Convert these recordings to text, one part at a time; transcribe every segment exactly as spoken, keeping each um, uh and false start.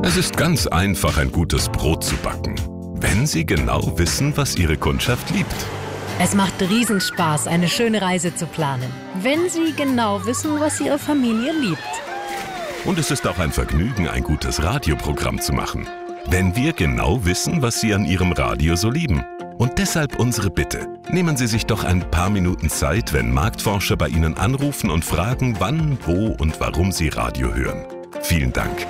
Es ist ganz einfach, ein gutes Brot zu backen, wenn Sie genau wissen, was Ihre Kundschaft liebt. Es macht Riesenspaß, eine schöne Reise zu planen, wenn Sie genau wissen, was Ihre Familie liebt. Und es ist auch ein Vergnügen, ein gutes Radioprogramm zu machen, wenn wir genau wissen, was Sie an Ihrem Radio so lieben. Und deshalb unsere Bitte. Nehmen Sie sich doch ein paar Minuten Zeit, wenn Marktforscher bei Ihnen anrufen und fragen, wann, wo und warum Sie Radio hören. Vielen Dank.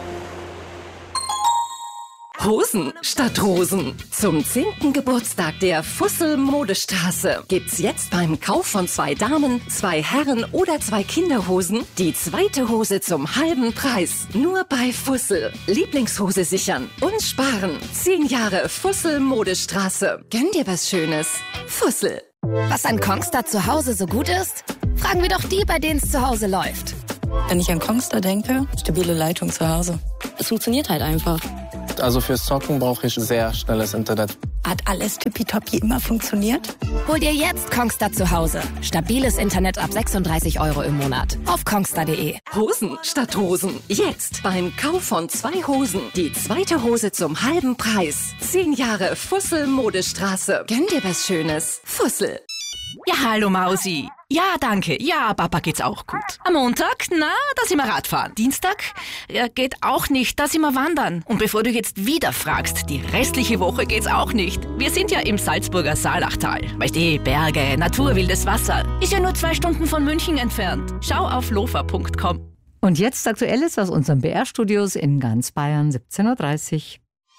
Hosen statt Rosen. Zum zehnten Geburtstag der Fussel Modestraße gibt's jetzt beim Kauf von zwei Damen, zwei Herren oder zwei Kinderhosen die zweite Hose zum halben Preis. Nur bei Fussel. Lieblingshose sichern und sparen. Zehn Jahre Fussel Modestraße. Gönn dir was Schönes. Fussel. Was an Kongstar zu Hause so gut ist? Fragen wir doch die, bei denen es zu Hause läuft. Wenn ich an Kongstar denke, stabile Leitung zu Hause. Es funktioniert halt einfach. Also fürs Zocken brauche ich sehr schnelles Internet. Hat alles tippitoppi immer funktioniert? Hol dir jetzt Kongstar zu Hause. Stabiles Internet ab sechsunddreißig Euro im Monat. Auf kongstar punkt de. Hosen statt Rosen. Jetzt beim Kauf von zwei Hosen die zweite Hose zum halben Preis. Zehn Jahre Fussel Modestraße. Gönn dir was Schönes. Fussel. Ja, hallo Mausi. Ja, danke. Ja, Papa geht's auch gut. Am Montag, na, da sind wir Radfahren. Dienstag, ja, geht auch nicht, da sind wir wandern. Und bevor du jetzt wieder fragst, die restliche Woche geht's auch nicht. Wir sind ja im Salzburger Saalachtal. Weißt du, Berge, Natur, wildes Wasser. Ist ja nur zwei Stunden von München entfernt. Schau auf lofa punkt com. Und jetzt Aktuelles aus unseren B R-Studios in ganz Bayern, siebzehn Uhr dreißig.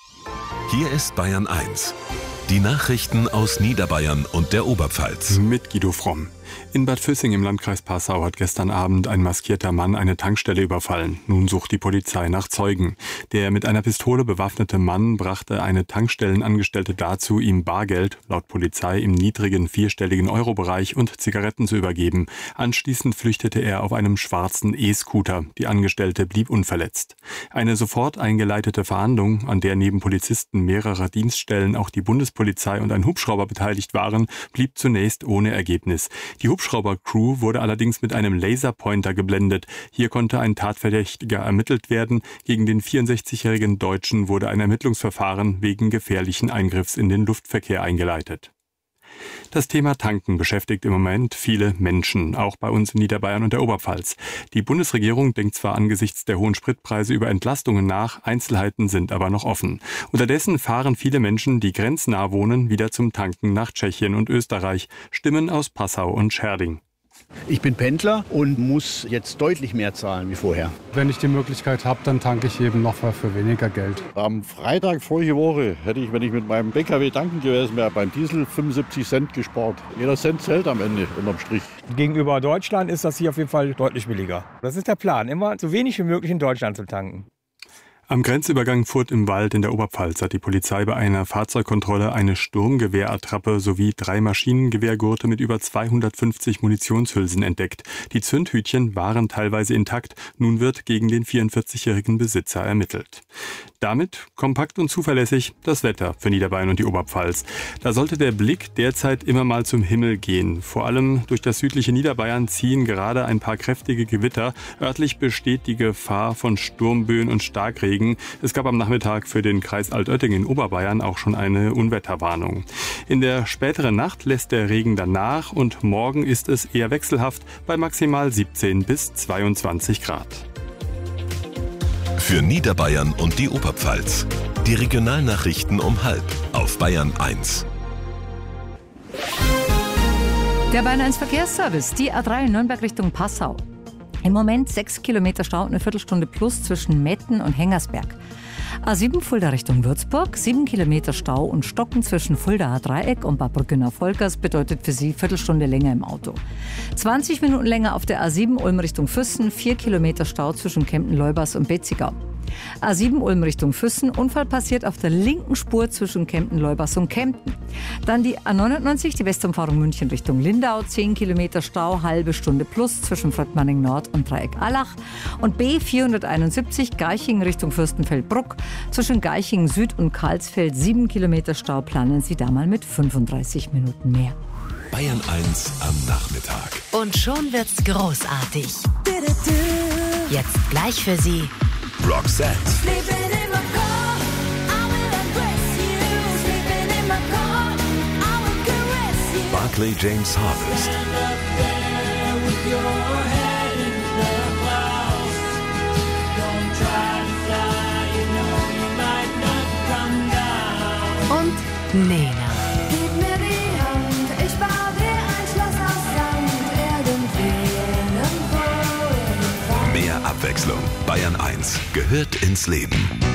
Hier ist Bayern eins. Die Nachrichten aus Niederbayern und der Oberpfalz. Mit Guido Fromm. In Bad Füssing im Landkreis Passau hat gestern Abend ein maskierter Mann eine Tankstelle überfallen. Nun sucht die Polizei nach Zeugen. Der mit einer Pistole bewaffnete Mann brachte eine Tankstellenangestellte dazu, ihm Bargeld, laut Polizei im niedrigen vierstelligen Euro-Bereich, und Zigaretten zu übergeben. Anschließend flüchtete er auf einem schwarzen E-Scooter. Die Angestellte blieb unverletzt. Eine sofort eingeleitete Fahndung, an der neben Polizisten mehrerer Dienststellen auch die Bundespolizei und ein Hubschrauber beteiligt waren, blieb zunächst ohne Ergebnis. Die Hubschrauber-Crew wurde allerdings mit einem Laserpointer geblendet. Hier konnte ein Tatverdächtiger ermittelt werden. Gegen den vierundsechzigjährigen Deutschen wurde ein Ermittlungsverfahren wegen gefährlichen Eingriffs in den Luftverkehr eingeleitet. Das Thema Tanken beschäftigt im Moment viele Menschen, auch bei uns in Niederbayern und der Oberpfalz. Die Bundesregierung denkt zwar angesichts der hohen Spritpreise über Entlastungen nach, Einzelheiten sind aber noch offen. Unterdessen fahren viele Menschen, die grenznah wohnen, wieder zum Tanken nach Tschechien und Österreich. Stimmen aus Passau und Scherding. Ich bin Pendler und muss jetzt deutlich mehr zahlen wie vorher. Wenn ich die Möglichkeit habe, dann tanke ich eben noch für weniger Geld. Am Freitag vorige Woche hätte ich, wenn ich mit meinem P K W tanken gewesen wäre, beim Diesel fünfundsiebzig Cent gespart. Jeder Cent zählt am Ende unterm Strich. Gegenüber Deutschland ist das hier auf jeden Fall deutlich billiger. Das ist der Plan, immer so wenig wie möglich in Deutschland zu tanken. Am Grenzübergang Furt im Wald in der Oberpfalz hat die Polizei bei einer Fahrzeugkontrolle eine Sturmgewehrattrappe sowie drei Maschinengewehrgurte mit über zweihundertfünfzig Munitionshülsen entdeckt. Die Zündhütchen waren teilweise intakt. Nun wird gegen den vierundvierzigjährigen Besitzer ermittelt. Damit kompakt und zuverlässig das Wetter für Niederbayern und die Oberpfalz. Da sollte der Blick derzeit immer mal zum Himmel gehen. Vor allem durch das südliche Niederbayern ziehen gerade ein paar kräftige Gewitter. Örtlich besteht die Gefahr von Sturmböen und Starkregen. Es gab am Nachmittag für den Kreis Altötting in Oberbayern auch schon eine Unwetterwarnung. In der späteren Nacht lässt der Regen dann nach und morgen ist es eher wechselhaft bei maximal siebzehn bis zweiundzwanzig Grad. Für Niederbayern und die Oberpfalz. Die Regionalnachrichten um halb auf Bayern eins. Der Bayern eins Verkehrsservice, die A drei Nürnberg Richtung Passau. Im Moment sechs Kilometer Stau und eine Viertelstunde plus zwischen Metten und Hengersberg. A sieben Fulda Richtung Würzburg, sieben Kilometer Stau und Stocken zwischen Fuldaer Dreieck und Bad Brückener-Volkers bedeutet für Sie Viertelstunde länger im Auto. zwanzig Minuten länger auf der A sieben Ulm Richtung Füssen, vier Kilometer Stau zwischen Kempten-Leubers und Betzigau. A sieben Ulm Richtung Füssen, Unfall passiert auf der linken Spur zwischen Kempten-Leubers und Kempten. Dann die A neunundneunzig, die Westumfahrung München Richtung Lindau, zehn Kilometer Stau, halbe Stunde plus zwischen Fröttmanning Nord und Dreieck-Allach. Und B vierhunderteinundsiebzig, Garching Richtung Fürstenfeldbruck, zwischen Garching Süd und Karlsfeld, sieben Kilometer Stau, planen Sie da mal mit fünfunddreißig Minuten mehr. Bayern eins am Nachmittag. Und schon wird's großartig. Jetzt gleich für Sie Roxette. Living in my Barclay James Harvest. Und Nena. Gib mir die Hand, ich baue dir ein Schloss aus Sand, irgendwie, irgendwo, irgendwann. Mehr Abwechslung. Bayern eins gehört ins Leben.